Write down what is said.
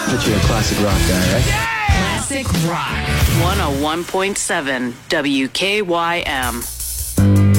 But you're a classic rock guy, right? Classic rock. 101.7 WKYM.